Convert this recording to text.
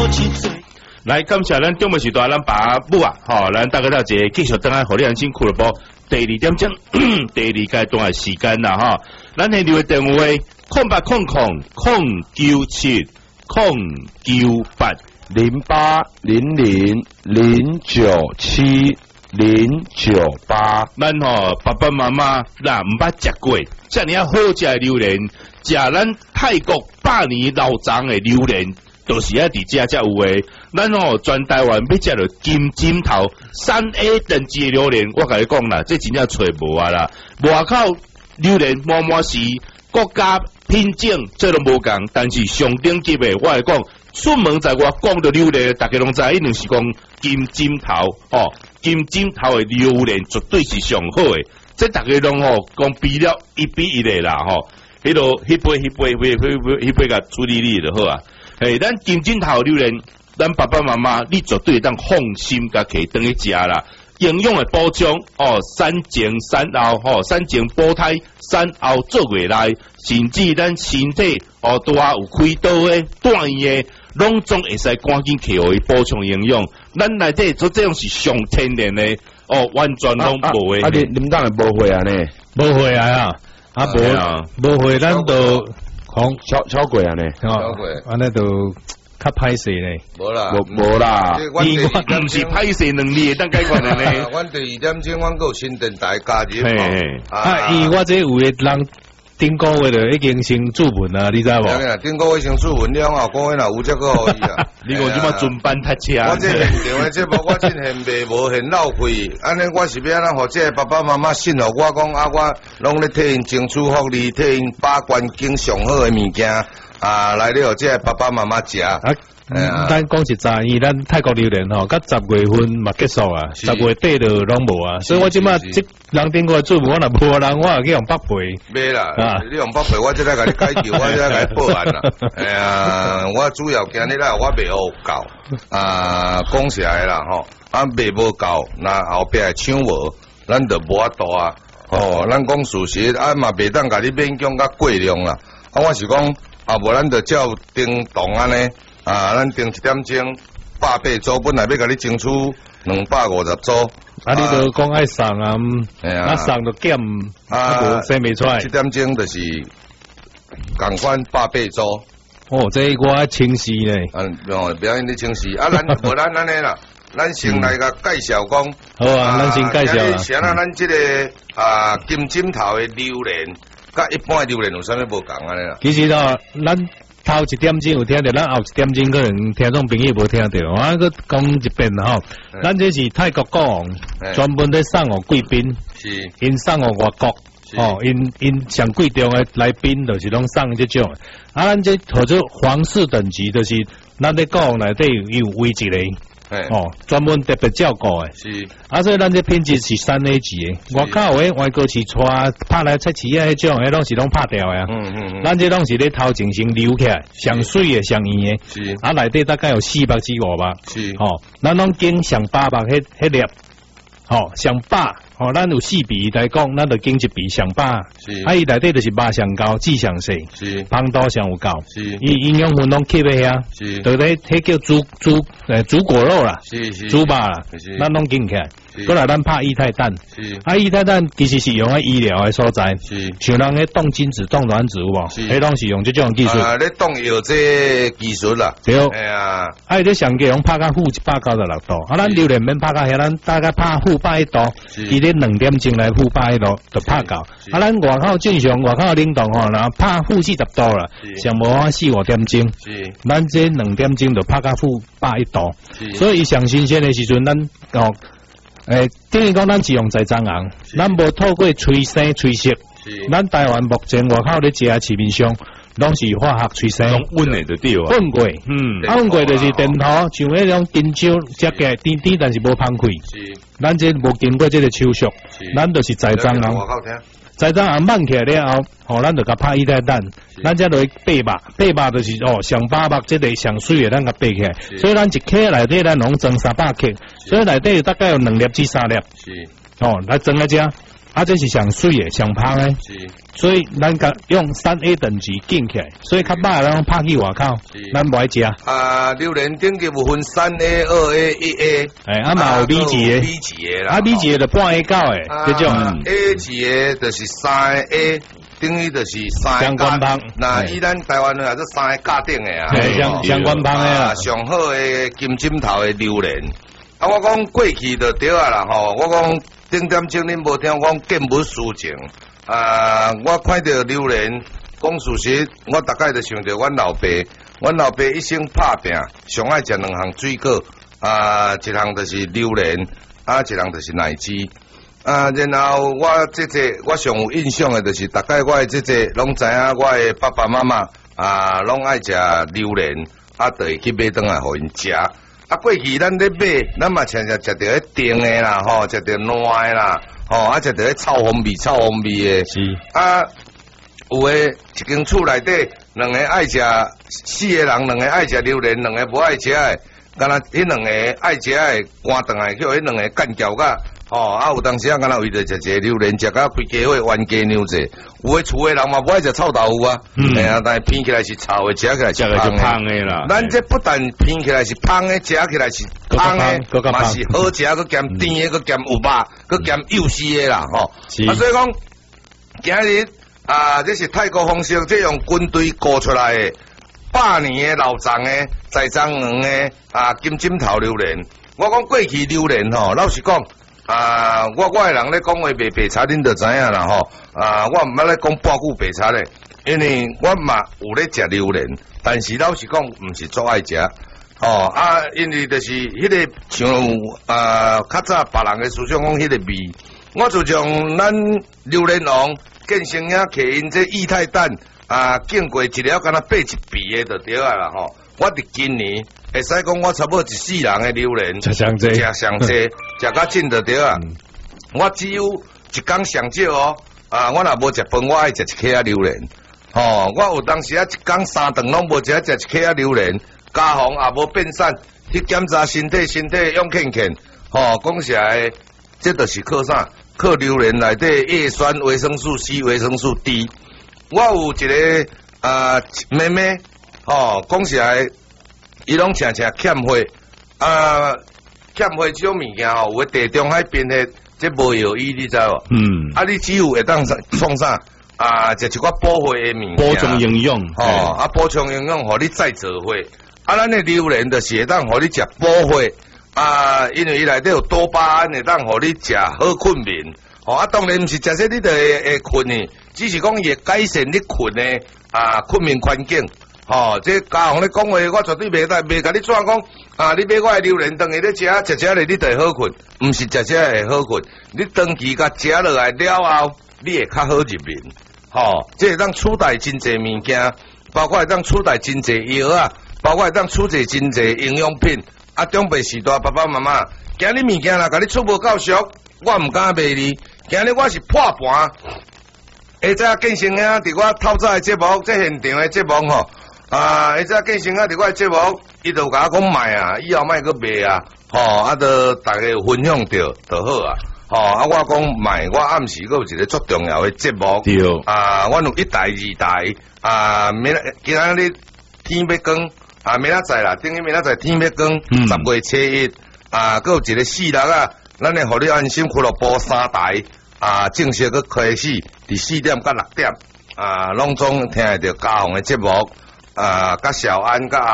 来，感谢咱中午时段咱爸母啊，吼，咱大家到这继续等下互你安心俱乐部第2点钟第2阶段的时间啦，吼，咱现在的电话0800097098，咱吼爸爸妈妈啦，唔捌食过遮尔好食的榴莲，食咱泰国100年老长的榴莲。都是伫遮才有诶，咱吼全台湾要食到金枕头3A 等级的榴莲，我甲你讲啦，这真正找无啊啦！外口榴莲满是国家品种，这都无共，但是上顶级的，我来讲，出门在外讲到榴莲，大家拢知一定是讲金枕头哦，金枕头的榴莲绝对是上好诶，这大家拢吼讲比了1比1的啦吼，迄杯甲处理就好啊。咱金枕头榴莲，咱爸爸妈妈你绝对当放心甲摕转去食啦。营养的补充哦，3前3后吼，3前补胎，3后做月内，甚至咱身体哦拄啊有开刀的、断的，拢总会使赶紧摕互伊补充营养。咱内底做这种是上天然的哦，完全拢无的。 恁当然无会啊呢？ 无会啊，无会，咱都讲超过啊呢？ 超过，安尼都较歹势咧。 无啦，无啦， 伊我毋是歹势能力当解决的呢。 阮第2点钟，阮有新电台加入伊我这有诶人。顶个月就已经先注文啊，你知无？ 顶个月先注文了后，个月若有则个互伊啊。 你讲即马准班读车？ 我这现场的节目，我真现卖无现浪费。安尼我是要安怎，互这爸爸妈妈信互我讲啊，我拢咧替因争取福利，替因把关经上好的物件啊，来了这爸爸妈妈食。 咱讲实在，伊咱泰国榴莲吼，到10月份嘛结束啊，10月底就拢无啊，所以我即马即人顶过做，我若无人，我去用北配。 买啦，你用北配，我即来甲你解救，我即来甲你报案啦。我主要今日来我卖好够讲实来啦吼，卖无够，那后壁抢无，咱就无法度啊。哦，咱讲事实，嘛袂当甲你勉强甲过量啦。我是讲，无咱就照叮咚安尼。咱定1点钟180组，本来要甲你争取250组。 你就讲爱送啊，送就减，无生袂出来。 1点钟就是共款180组。 哦，这我清晰呢。 不要你清晰。咱无咱安尼啦，咱先来甲介绍讲。 好啊，咱先介绍啦。 先咱这个金枕头的榴莲，甲一般的榴莲有啥物无共安尼啦？ 其实哦，咱。头1点钟有听到，咱后1点钟可能听众朋友无听到，我搁讲一遍啦吼。咱这是泰国国王，专门在送互贵宾， 是因送互外国，哦，因上贵重的来宾就是拢送这种。咱这或者皇室等级，就是咱在国王内底有位置咧。哦，专门特别照顾诶， 是， 所以咱这品质是3A 级诶。外口诶外国是拍来出市啊，迄种迄拢是拢拍掉诶啊。咱这拢是咧头前先留起来，上水诶、上圆诶。 是， 内底大概有400至500。 是， 哦，咱拢经上800迄粒，哦，上8。哦，咱有4比来讲，咱就经1比上8，伊内底就是肉上高，脂上细，芳度上有够，伊营养分拢吸喺遐，就咧迄叫猪果肉啦，猪肉啦，咱拢经起来。过来咱拍液态氮，液态氮其实是用喺医疗嘅所在，像人喺冻精子、冻卵子有无？迄拢是用这种技术。 咧冻药这技术啦， 对。哎这上计用拍到负196度，咱榴莲免拍到遐，咱大概拍负100度，伊咧2点钟来负100度就拍到。咱外口正常外口冷冻吼，然后拍负40度啦，上无法4-5点钟，咱这2点钟就拍到负101度，所以上新鲜的时阵，咱哦。等于讲，咱是用在蟑螂，咱无透过催生催熟。咱台湾目前外口咧食市面上，拢是化学催生， 混诶就对啊。 混过，混过就是电头，像迄种金蕉食起来甜甜，但是无芳开。咱这无经过这个手续，咱就是在蟑螂。在蟑螂慢起来了后，咱就甲拍液态氮，咱才落去拔肉就是上800这个上水的，咱甲拔起来。所以咱一克内底咱拢装300克，所以内底大概有2粒至3粒。来装来食。 这是上水的、上香的， 是， 所以咱甲用3A 等级禁起来，所以较歹咱拍去外口，咱不爱食。 榴莲顶级有分3A、2A、1A， 嘛有米级的 ，B 级的啦， 米级的就半 A 到的，这种 ，A 级的就是3A。等于就是3个相关香， 那以咱台湾话做3个价顶的啊， 相关香的啊， 上好的金针头的榴莲。啊，我讲过去就对啊啦吼，我讲顶点钟恁无听讲见物思情啊，我看到榴莲，讲事实，我大概就想到阮老爸一生打拼，上爱食2项水果啊，一项就是榴莲，啊，一项就是奶鸡。啊，然后我我上有印象的，就是大概我的拢知影，我的爸爸妈妈啊，拢爱食榴莲，啊，就会去买转来互因食。啊，过去咱咧买，咱嘛常常食到迄甜的啦，吼，食到烂的啦，吼，啊，食到迄臭烘味的。 是。 啊，有诶一间厝内底2个爱食，4个人2个爱食榴莲，2个无爱食的，敢若迄2个爱食的，赶转来叫迄2个干掉甲。啊，有当时啊，敢若为着食一个榴莲，食甲规家伙冤家扭者。有诶厝诶人嘛，不爱食臭豆腐啊，但是偏起来是臭诶，食起来是香诶啦。 咱这不但偏起来是香诶，食起来是香诶，嘛是好食，佮兼甜诶，佮兼有肉，佮兼幼丝诶啦，吼。啊，所以讲今日啊，这是泰国方式，这用军队雇出来诶，100年诶老长诶，在长黄诶啊，金针头榴莲。我讲过去榴莲吼，老实讲。啊，我诶人咧讲话卖白茶，恁就知影啦吼。啊，我毋捌咧讲半句白茶咧，因为我嘛有咧食榴莲，但是老实讲，毋是足爱食。啊，因为就是迄个像较早别人诶思想讲迄个味，我就从咱榴莲王建成遐摕因这液态氮啊，经过一了敢若8一鼻诶就对啊啦吼。我伫今年会使讲，我差不多1世人诶榴莲食上济， 食较真就对啊。我只有一工上少哦，啊，我若无食饭，我爱食1颗榴莲。我有当时啊一工3顿拢无食1颗榴莲，加防也无变散，去检查身体用健健。讲实在，这就是靠啥？靠榴莲内底叶酸、维生素 C、维生素 D。我有一个妹妹。讲实在，伊拢常常欠花，欠花这种物件有诶地中海边诶，这无药医你知无？你只有会当创啥？食一寡补花诶物件， 补充营养。 补充营养，互你再做花。咱诶榴莲就是会当互你食补花，因为伊内底有多巴胺，会当互你食好困眠。当然毋是食说你就会困呢，只是讲伊会改善你困诶困眠环境。这家行咧讲话，我绝对袂甲你怎讲你买我诶榴莲当下咧食咧，你就会好困，毋是食会好困，你长期甲食落来了后，你会较好入眠。这会当取代真济物件，包括会当取代真济药啊，包括会当取代真济营养品。长辈时代爸爸妈妈，今日物件啦，甲你出无够俗，我毋敢卖你。今日我是破盘，下早建成啊，伫我透早诶节目，这现场诶节目吼。下早建成啊，伫我诶节目，伊就甲我讲卖啊，以后卖去卖啊，就大家有分享着就好啊。我讲卖，我暗时佫有一个足重要诶节目， 对， 阮有1台2台，今仔日天要光，明仔载啦，等于明仔载天要光，10月7日，佫有一个4、6啊，咱会互你安心俱乐部3台，正式佫开始，伫4点到6点，拢总听会到家宏诶节目。甲小安甲